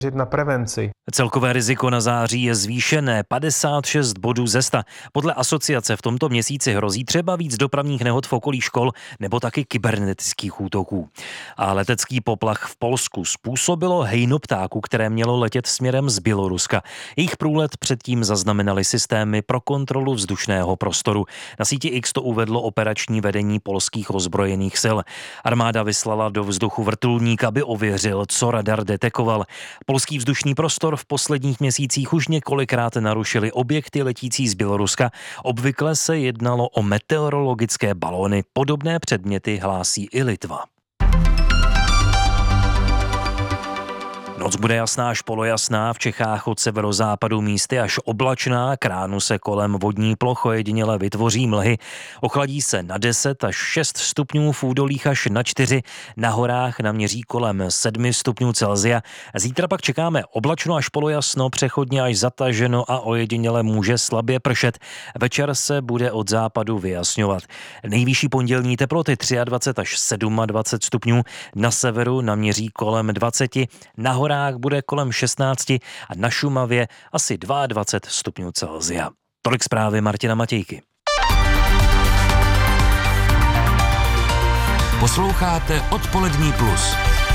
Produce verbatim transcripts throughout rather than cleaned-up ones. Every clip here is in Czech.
na prevenci. Celkové riziko na září je zvýšené padesát šest bodů ze sta. Podle asociace v tomto měsíci hrozí třeba víc dopravních nehod v okolí škol nebo taky kybernetických útoků. A letecký poplach v Polsku způsobilo hejno ptáků, které mělo letět směrem z Běloruska. Jejich průlet předtím zaznamenaly systémy pro kontrolu vzdušného prostoru. Na síti X to uvedlo operační vedení polských ozbrojených sil. Armáda vyslala do vzduchu vrtulník, aby ověřil, co radar detekoval. Polský vzdušný prostor v posledních měsících už několikrát narušili objekty letící z Běloruska. Obvykle se jednalo o meteorologické balóny. Podobné předměty hlásí i Litva. Noc bude jasná až polojasná, v Čechách od severozápadu místy až oblačná, k ránu se kolem vodní ploch ojediněle vytvoří mlhy. Ochladí se na deset až šest stupňů, v údolích až na čtyři, na horách naměří kolem sedm stupňů Celsia. Zítra pak čekáme oblačno až polojasno, přechodně až zataženo a ojediněle může slabě pršet. Večer se bude od západu vyjasňovat. Nejvyšší pondělní teploty dvacet tři až dvacet sedm stupňů, na severu naměří kolem dvacet, na horách bude kolem šestnáct a na Šumavě asi dvacet dva stupňů Celsia. Tolik zprávy Martina Matějky. Posloucháte Odpolední plus.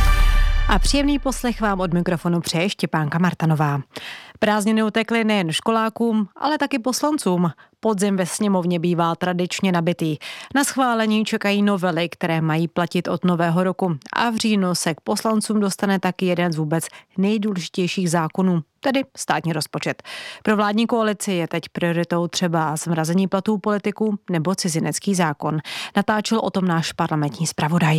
A příjemný poslech vám od mikrofonu přeje Štěpánka Martanová. Prázdniny utekly nejen školákům, ale taky poslancům. Podzim ve sněmovně bývá tradičně nabitý. Na schválení čekají novely, které mají platit od nového roku. A v říjnu se k poslancům dostane taky jeden z vůbec nejdůležitějších zákonů, tedy státní rozpočet. Pro vládní koalici je teď prioritou třeba zmrazení platů politiků nebo cizinecký zákon. Natáčel o tom náš parlamentní zpravodaj.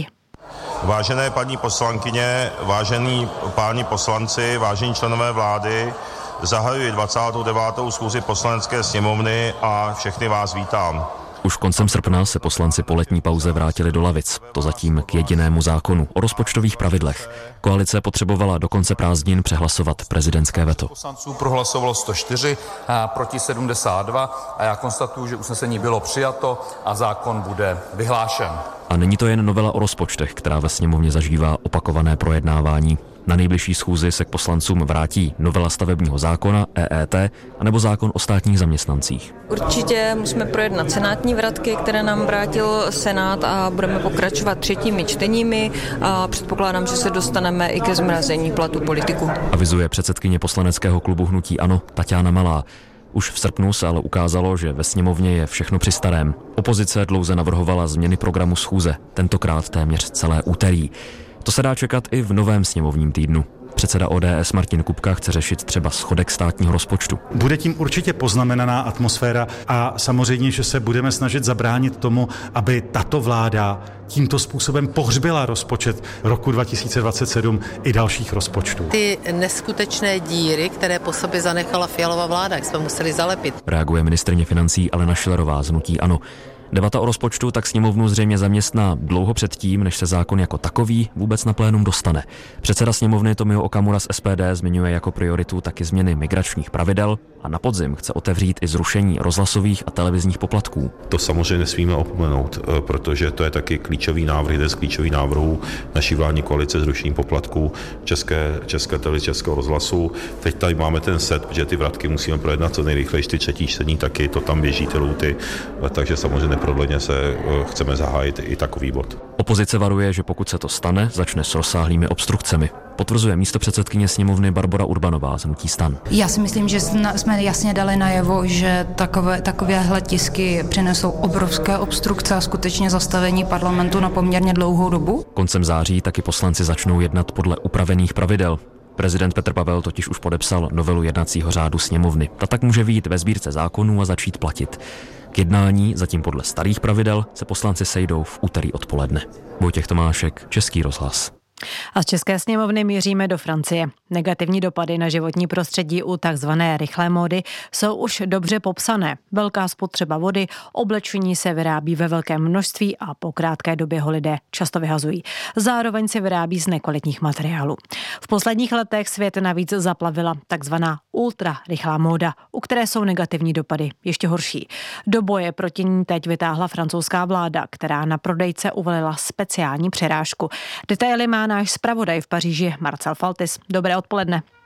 Vážené paní poslankyně, vážení páni poslanci, vážení členové vlády, zahajuji dvacátou devátou schůzi Poslanecké sněmovny a všechny vás vítám. Už koncem srpna se poslanci po letní pauze vrátili do lavic. To zatím k jedinému zákonu o rozpočtových pravidlech. Koalice potřebovala do konce prázdnin přehlasovat prezidentské veto. Poslanců prohlasovalo sto čtyři, proti sedmdesát dva a já konstatuju, že usnesení bylo přijato a zákon bude vyhlášen. A není to jen novela o rozpočtech, která ve sněmovně zažívá opakované projednávání. Na nejbližší schůzi se k poslancům vrátí novela stavebního zákona, E E T, anebo zákon o státních zaměstnancích. Určitě musíme projednat senátní vratky, které nám vrátil Senát a budeme pokračovat třetími čteními a předpokládám, že se dostaneme i ke zmrazení platů politiků. Avizuje předsedkyně poslaneckého klubu Hnutí ANO Taťána Malá. Už v srpnu se ale ukázalo, že ve sněmovně je všechno při starém. Opozice dlouze navrhovala změny programu schůze, tentokrát téměř celé úterý. To se dá čekat i v novém sněmovním týdnu. Předseda O D S Martin Kupka chce řešit třeba schodek státního rozpočtu. Bude tím určitě poznamenaná atmosféra a samozřejmě, že se budeme snažit zabránit tomu, aby tato vláda tímto způsobem pohřbila rozpočet roku dva tisíce dvacet sedm i dalších rozpočtů. Ty neskutečné díry, které po sobě zanechala Fialova vláda, jak jsme museli zalepit. Reaguje ministryně financí Alena Schillerová z Hnutí ANO. Debata o rozpočtu tak sněmovnu zřejmě zaměstná dlouho předtím, než se zákon jako takový vůbec na plénum dostane. Předseda sněmovny Tomio Okamura z S P D zmiňuje jako prioritu taky změny migračních pravidel a na podzim chce otevřít i zrušení rozhlasových a televizních poplatků. To samozřejmě nesmíme opomenout, protože to je taky klíčový návrh, jeden z klíčových návrhů naší vládní koalice zrušení poplatků České, České televize, Českého rozhlasu. Teď tady máme ten set, protože ty vratky musíme projednat co nejrychleji, ty třetí čtení taky, to tam běží ty lhůty, takže samozřejmě neprodleně se chceme zahájit i takový bod. Opozice varuje, že pokud se to stane, začne s rozsáhlými obstrukcemi. Potvrzuje místopředsedkyně sněmovny Barbora Urbanová z Hnutí STAN. Já si myslím, že jsme jasně dali najevo, že takové, takovéhle tisky přinesou obrovské obstrukce a skutečně zastavení parlamentu na poměrně dlouhou dobu. Koncem září taky poslanci začnou jednat podle upravených pravidel. Prezident Petr Pavel totiž už podepsal novelu jednacího řádu sněmovny. Ta tak může vyjít ve sbírce zákonů a začít platit. K jednání, zatím podle starých pravidel, se poslanci sejdou v úterý odpoledne. Vojtěch Tomášek, Český rozhlas. A z České sněmovny míříme do Francie. Negativní dopady na životní prostředí u takzvané rychlé módy jsou už dobře popsané. Velká spotřeba vody, oblečení se vyrábí ve velkém množství a po krátké době ho lidé často vyhazují. Zároveň se vyrábí z nekvalitních materiálů. V posledních letech svět navíc zaplavila takzvaná ultra rychlá móda, u které jsou negativní dopady ještě horší. Do boje proti ní teď vytáhla francouzská vláda, která na prodejce uvalila speciální přerážku. Detaily má náš zpravodaj v Paříži Marcel Faltis. Dobré odpoledne.